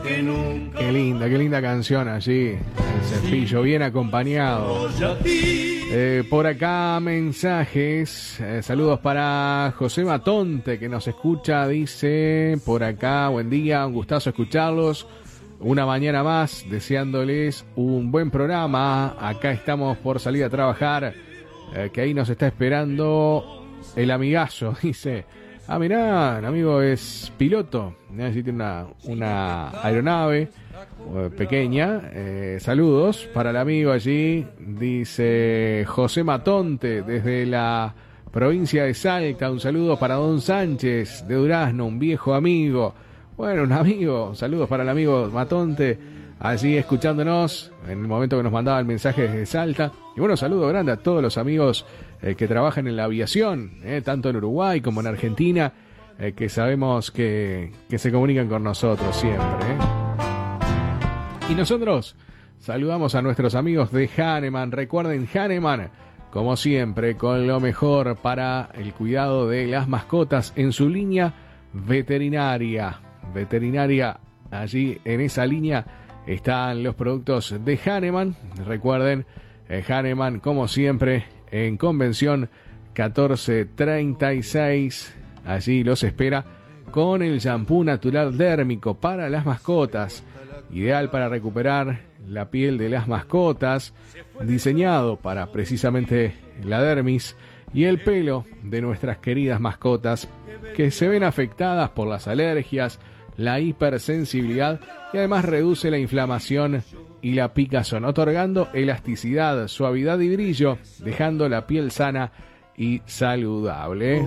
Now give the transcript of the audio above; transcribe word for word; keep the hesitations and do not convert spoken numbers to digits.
que nunca. Qué linda, qué linda canción allí. El cepillo bien acompañado. Eh, por acá mensajes. Eh, saludos para José Matonte que nos escucha. Dice por acá, buen día, un gustazo escucharlos. Una mañana más, deseándoles un buen programa. Acá estamos por salir a trabajar. Eh, que ahí nos está esperando el amigazo, dice. Ah, mirá, el amigo es piloto, ¿sí? Tiene una, una aeronave eh, pequeña. Eh, saludos para el amigo allí, dice José Matonte, desde la provincia de Salta. Un saludo para Don Sánchez de Durazno, un viejo amigo. Bueno, un amigo, saludos para el amigo Matonte, allí escuchándonos en el momento que nos mandaba el mensaje desde Salta. Y bueno, saludo grande a todos los amigos eh, que trabajan en la aviación, eh, tanto en Uruguay como en Argentina, eh, que sabemos que, que se comunican con nosotros siempre. Eh. Y nosotros saludamos a nuestros amigos de Hahnemann. Recuerden, Hahnemann, como siempre, con lo mejor para el cuidado de las mascotas en su línea veterinaria. Veterinaria, allí en esa línea están los productos de Hahnemann. Recuerden, eh, Hahnemann, como siempre, en Convención catorce treinta y seis. Allí los espera con el shampoo natural dérmico para las mascotas, ideal para recuperar la piel de las mascotas, diseñado para precisamente la dermis y el pelo de nuestras queridas mascotas que se ven afectadas por las alergias, la hipersensibilidad, y además reduce la inflamación y la picazón, otorgando elasticidad, suavidad y brillo, dejando la piel sana y saludable.